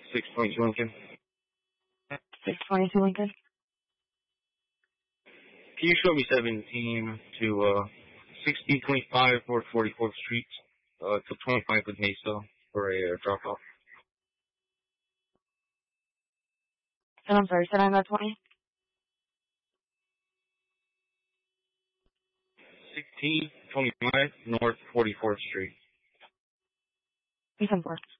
622 Lincoln. 622 Lincoln. Can you show me 17 to 1625 North 44th Street to 25 with Mesa for a drop off? And I'm sorry, said I'm at 20? 1625 North 44th Street. December.